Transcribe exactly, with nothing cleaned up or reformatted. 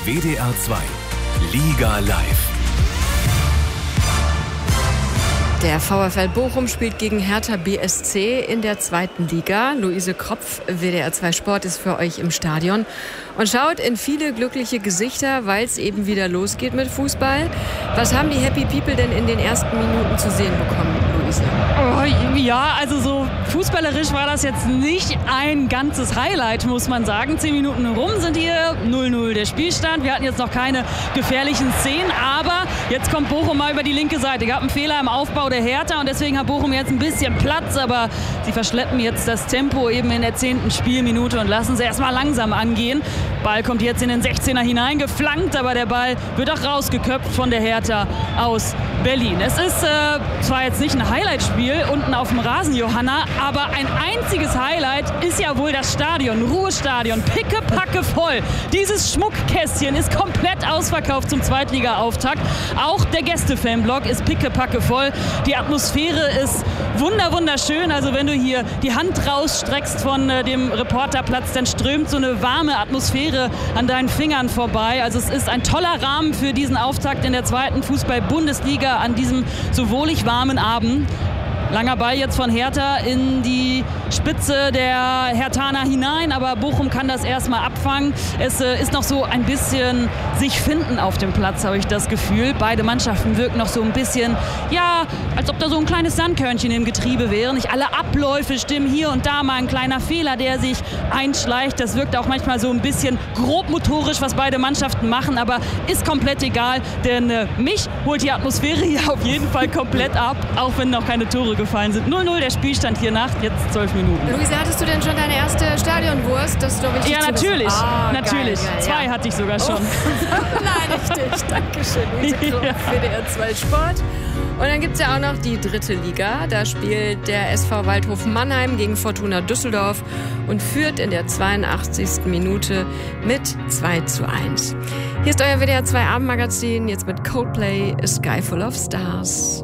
W D R zwei Liga live. Der VfL Bochum spielt gegen Hertha B S C in der zweiten Liga. Luise Kropf, W D R zwei Sport, ist für euch im Stadion und schaut in viele glückliche Gesichter, weil es eben wieder losgeht mit Fußball. Was haben die Happy People denn in den ersten Minuten zu sehen bekommen, Luise? Oh, ja, also so fußballerisch war das jetzt nicht ein ganzes Highlight, muss man sagen. Zehn Minuten rum sind hier, null null der Spielstand. Wir hatten jetzt noch keine gefährlichen Szenen, aber jetzt kommt Bochum mal über die linke Seite. Gab einen Fehler im Aufbau der Hertha und deswegen hat Bochum jetzt ein bisschen Platz, aber sie verschleppen jetzt das Tempo eben in der zehnten Spielminute und lassen sie erstmal langsam angehen. Ball kommt jetzt in den sechzehner hineingeflankt, aber der Ball wird auch rausgeköpft von der Hertha aus Berlin. Es ist äh, zwar jetzt nicht ein Highlight-Spiel unten auf dem Rasen, Johanna, aber ein einziges Highlight ist ja wohl das Stadion, Ruhestadion, pickepacke voll. Dieses Schmuckkästchen ist komplett ausverkauft zum Zweitliga-Auftakt. Auch der Gäste-Fanblock ist pickepacke voll. Die Atmosphäre ist wunder wunderschön. Also wenn du hier die Hand rausstreckst von äh, dem Reporterplatz, dann strömt so eine warme Atmosphäre an deinen Fingern vorbei. Also es ist ein toller Rahmen für diesen Auftakt in der zweiten Fußball-Bundesliga an diesem so wohlig warmen Abend. Langer Ball jetzt von Hertha in die Spitze der Herthaner hinein, aber Bochum kann das erstmal abfangen. Es äh, ist noch so ein bisschen sich finden auf dem Platz, habe ich das Gefühl. Beide Mannschaften wirken noch so ein bisschen, ja, als ob da so ein kleines Sandkörnchen im Getriebe wäre. Nicht alle Abläufe stimmen, hier und da mal ein kleiner Fehler, der sich einschleicht. Das wirkt auch manchmal so ein bisschen grobmotorisch, was beide Mannschaften machen, aber ist komplett egal, denn äh, mich holt die Atmosphäre hier auf jeden Fall komplett ab, auch wenn noch keine Tore gefallen sind. null null der Spielstand hier nach jetzt zwölf Minuten. Luise, hattest du denn schon deine erste Stadionwurst? Das ist doch wichtig. Ja, natürlich. Ah, natürlich. Geil, geil, Zwei ja. hatte ich sogar schon. Oh. Nein, richtig. Dankeschön, Luise Kropf, Ja. W D R zwei Sport. Und dann gibt es ja auch noch die dritte Liga. Da spielt der S V Waldhof Mannheim gegen Fortuna Düsseldorf und führt in der zweiundachtzigsten Minute mit zwei zu eins. Hier ist euer W D R zwei Abendmagazin, jetzt mit Coldplay, A Sky Full of Stars.